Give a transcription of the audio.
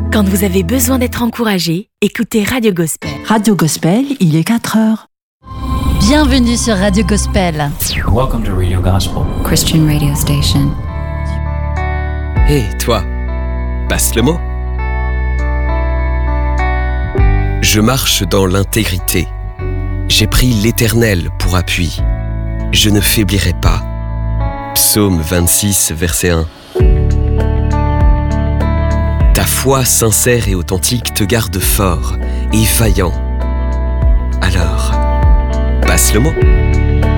Quand vous avez besoin d'être encouragé, écoutez Radio Gospel. Radio Gospel, il est 4h. Bienvenue sur Radio Gospel. Welcome to Radio Gospel, Christian radio station. Hé, toi, passe le mot. Je marche dans l'intégrité. J'ai pris l'Éternel pour appui. Je ne faiblirai pas. Psaume 26, verset 1. Ta foi sincère et authentique te garde fort et vaillant. Alors, passe le mot.